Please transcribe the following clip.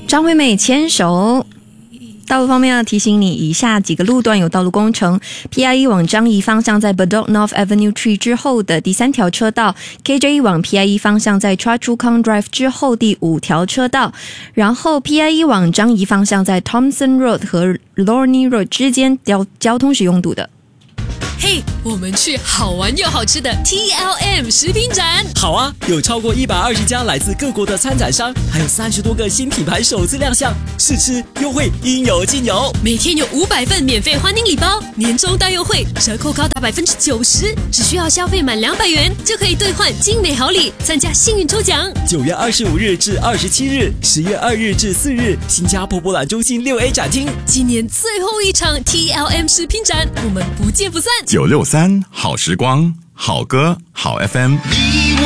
张惠妹牵手。道路方面要提醒你，以下几个路段有道路工程。PIE 往张宜方向在 Bedok North Avenue Tree 之后的第3条车道， KJ 往 PIE 方向在 Choa Chu Kang Drive 之后第5条车道，然后 PIE 往张宜方向在 Thompson Road 和 Lornie Road 之间交通是拥堵的。 嘿，我们去好玩又好吃的 TLM 食品展。 好啊，有超过120家来自各国的参展商，还有30多个新品牌首次亮相，试吃优惠应有尽有。 每天有500份免费欢迎礼包，年终大优惠，折扣高达90%，只需要消费满200元就可以兑换精美好礼，参加幸运抽奖。 9月25日至27日，10月2日至4日，新加坡博览中心6A 展厅， 今年最后一场 TLM 食品展，我们不见不散。 963好时光，好歌好 FM。